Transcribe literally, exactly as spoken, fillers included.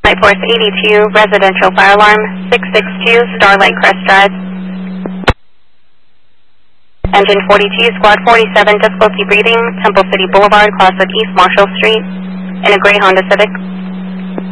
Flight Force eighty-two, residential fire alarm, six six two, Starlight Crest Drive. Engine forty-two, Squad forty-seven, difficulty breathing, Temple City Boulevard, cross of East Marshall Street, in a gray Honda Civic.